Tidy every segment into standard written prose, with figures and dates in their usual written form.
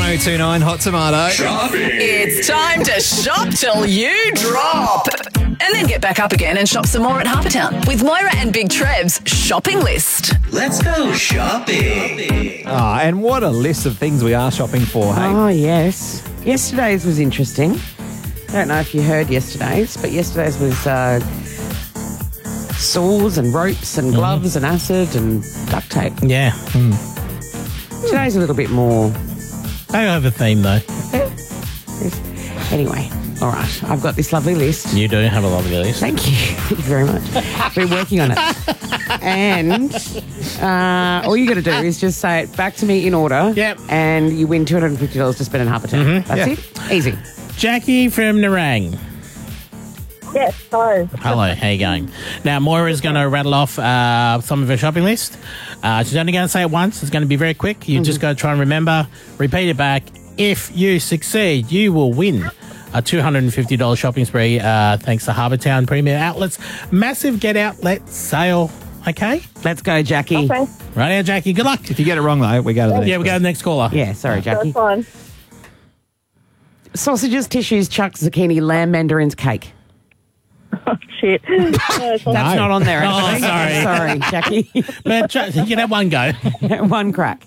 1029 Hot Tomato. Shopping. It's time to shop till you drop. And then get back up again and shop some more at Harbourtown with Moira and Big Trev's shopping list. Let's go shopping. And what a list of things we are shopping for, hey? Oh, yes. Yesterday's was interesting. I don't know if you heard yesterday's, but yesterday's was saws and ropes and gloves and acid and duct tape. Yeah. Today's a little bit more... They have a theme, though. Anyway, all right. I've got this lovely list. You do have a lovely list. Thank you. Thank you very much. Been working on it. And all you got to do is just say it back to me in order. Yep. And you win $250 to spend in Harbourtown. That's it. Easy. Jackie from Nerang. Yes, hello. Hello, how you going? Now, Moira's going to rattle off some of her shopping list. She's only going to say it once. It's going to be very quick. You just got to try and remember, repeat it back. If you succeed, you will win a $250 shopping spree thanks to Harbourtown Premier Outlets. Massive Get Outlet sale. Okay? Let's go, Jackie. Okay, Right now, Jackie. Good luck. If you get it wrong, though, we go to the next Yeah, we go to the next caller. Yeah, sorry, Jackie. that's fine. Sausages, tissues, chucks, zucchini, lamb, mandarins, cake. Oh, shit. That's not on there, actually. Oh, sorry. Sorry, Jackie. But you can have one go. One crack.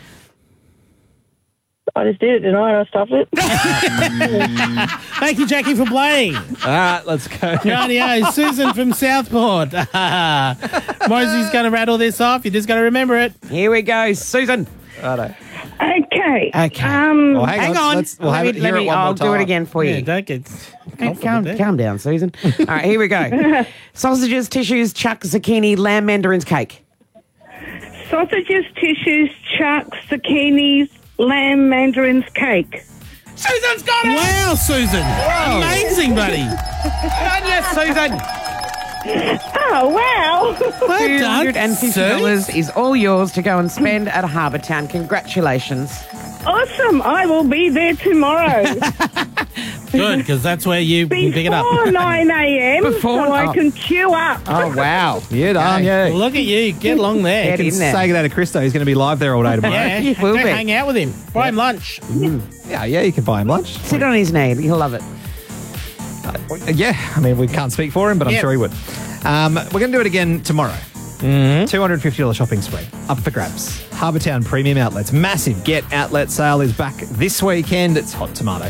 I just did it, didn't I? I stopped it. Thank you, Jackie, for playing. All right, let's go. Rightio, Susan from Southport. Mosey's going to rattle this off. You just got to remember it. Here we go, Susan. Righto. Okay. Okay. Oh, Hang on. We'll have it here at one I'll more time. do it again for you. Yeah, don't get Calm down, Susan. All right, here we go. Sausages, tissues, chuck, zucchini, lamb, mandarins, cake. Sausages, tissues, chucks, zucchinis, lamb, mandarins, cake. Susan's got it! Wow, Susan. Amazing, buddy. Yes, Susan. Oh, wow. Well done, $250 is all yours to go and spend at Harbourtown. Congratulations. Awesome. I will be there tomorrow Good, because that's where you pick it up. before 9 a.m. Before- so I can queue up. Oh, wow. Yeah, done, yeah. Look at you. Get along there. Get in there. Say that to Christo. He's going to be live there all day tomorrow. Yeah, You will go be. hang out with him. Buy him lunch. Yeah, you can buy him lunch. Sit on his knee. He'll love it. Yeah, I mean, we can't speak for him, but I'm Yep. sure he would. We're going to do it again tomorrow. $250 shopping spree. Up for grabs. Harbourtown Premium Outlets. Massive Get Outlet sale is back this weekend. It's Hot Tomato.